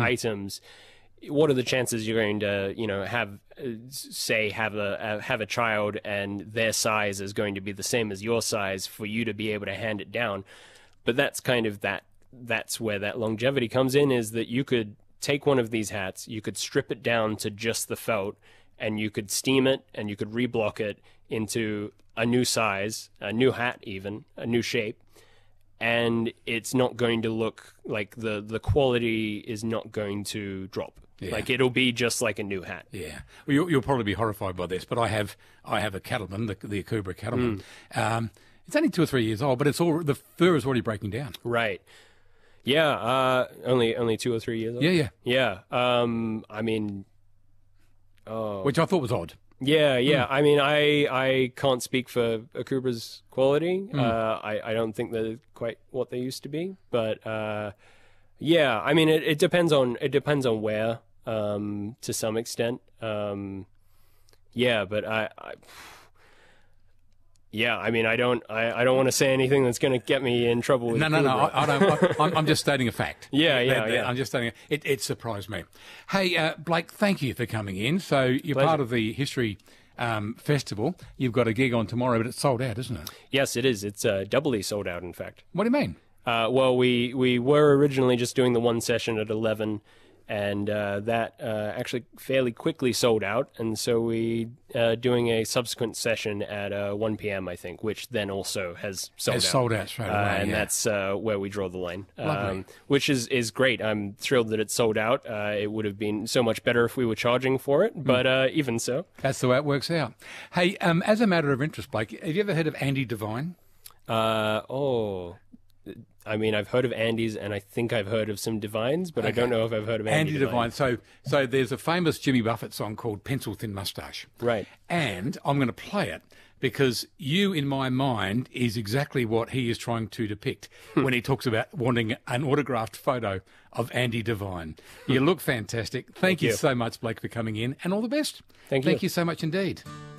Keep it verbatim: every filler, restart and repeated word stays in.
items, what are the chances you're going to, you know, have, uh, say, have a uh, have a child and their size is going to be the same as your size for you to be able to hand it down? But that's kind of that. That's where that longevity comes in, is that you could take one of these hats, you could strip it down to just the felt, and you could steam it and you could reblock it into a new size, a new hat even, a new shape. And it's not going to look like the, the quality is not going to drop. Yeah. Like it'll be just like a new hat. Yeah. Well, you'll, you'll probably be horrified by this, but I have I have a cattleman, the, the Akubra cattleman. Mm. Um, it's only two or three years old, but it's all the fur is already breaking down. Right. Yeah. Uh, only only two or three years old. Yeah, yeah, yeah. Um, I mean, oh, which I thought was odd. Yeah, yeah. Mm. I mean, I I can't speak for Akubra's quality. Mm. Uh, I I don't think they're quite what they used to be, but uh, yeah. I mean, it, it depends on it depends on where, um, to some extent. Um, yeah, but I, I yeah. I mean, I don't I, I don't want to say anything that's going to get me in trouble with no, no, Akubra. no. I, I don't. I, I'm, I'm just stating a fact. Yeah, yeah, that, yeah. I'm just stating it. It, it surprised me. Hey, uh, Blake, thank you for coming in. So you're Pleasure. part of the History um, Festival. You've got a gig on tomorrow, but it's sold out, isn't it? Yes, it is. It's uh, doubly sold out, in fact. What do you mean? Uh, well, we, we were originally just doing the one session at eleven, and uh, that uh, actually fairly quickly sold out. And so we uh, doing a subsequent session at uh, one p.m., I think, which then also has sold has out. sold out straight away. Uh, and yeah. that's uh, where we draw the line, Lovely. um, which is, is great. I'm thrilled that it's sold out. Uh, it would have been so much better if we were charging for it, but uh, even so. That's the way it works out. Hey, um, as a matter of interest, Blake, have you ever heard of Andy Devine? Uh, oh... I mean, I've heard of Andy's, and I think I've heard of some Divines, but okay. I don't know if I've heard of Andy, Andy Devine. Devine. So, so there's a famous Jimmy Buffett song called "Pencil Thin Mustache." Right. And I'm going to play it because you, in my mind, is exactly what he is trying to depict when he talks about wanting an autographed photo of Andy Devine. You look fantastic. Thank, Thank you, you so much, Blake, for coming in, and all the best. Thank you. Thank you so much indeed.